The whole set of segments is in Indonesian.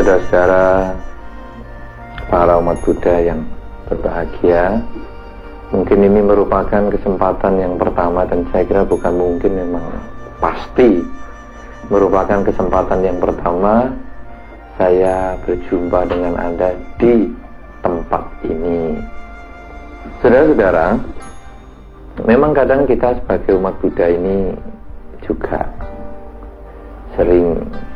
Saudara-saudara, para umat Buddha yang berbahagia, mungkin ini merupakan kesempatan yang pertama, dan saya kira bukan mungkin, memang pasti merupakan kesempatan yang pertama saya berjumpa dengan Anda di tempat ini. Saudara-saudara, memang kadang kita sebagai umat Buddha ini juga sering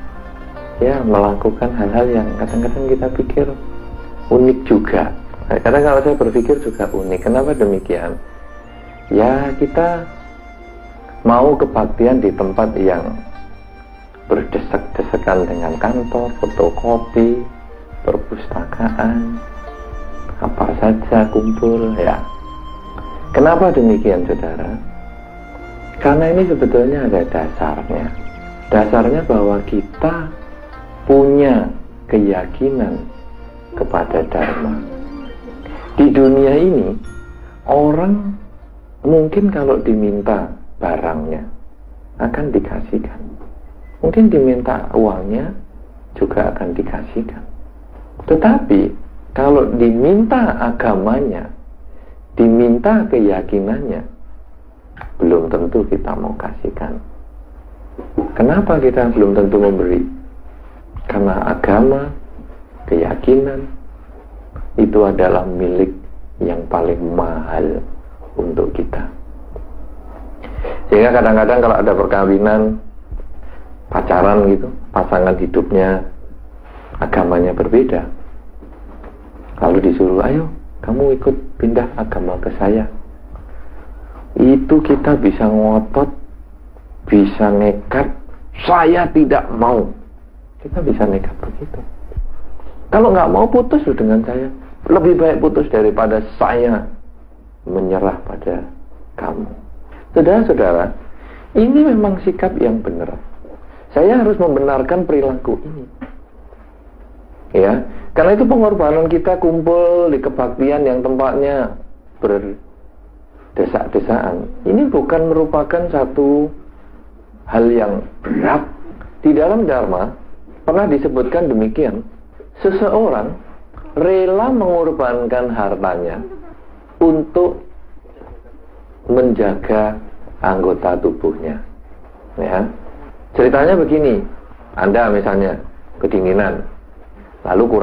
melakukan hal-hal yang kadang-kadang kita pikir unik juga. Kadang kalau saya berpikir juga unik. Kenapa demikian? Ya, kita mau kebaktian di tempat yang berdesak-desakan dengan kantor, fotokopi, perpustakaan, apa saja kumpul ya. Kenapa demikian, saudara? Karena ini sebetulnya ada dasarnya. Dasarnya bahwa kita punya keyakinan kepada Dharma. Di dunia ini, orang mungkin kalau diminta barangnya akan dikasihkan. Mungkin diminta uangnya juga akan dikasihkan. Tetapi kalau diminta agamanya, diminta keyakinannya, belum tentu kita mau kasihkan. Kenapa kita belum tentu memberi? Karena agama, keyakinan itu adalah milik yang paling mahal untuk kita. Sehingga kadang-kadang kalau ada perkawinan, pacaran gitu, pasangan hidupnya agamanya berbeda, lalu disuruh, ayo kamu ikut pindah agama ke saya. Itu kita bisa ngotot, bisa nekat, saya tidak mau. Kita bisa nekat begitu. Kalau nggak mau, putus dengan saya. Lebih baik putus daripada saya menyerah pada kamu. Saudara-saudara, ini memang sikap yang benar. Saya harus membenarkan perilaku ini. Ya, karena itu pengorbanan kita kumpul di kebaktian yang tempatnya berdesak-desaan. Ini bukan merupakan satu hal yang berat. Di dalam Dharma pernah disebutkan demikian, seseorang rela mengorbankan hartanya untuk menjaga anggota tubuhnya. Ya, ceritanya begini, Anda misalnya kedinginan, lalu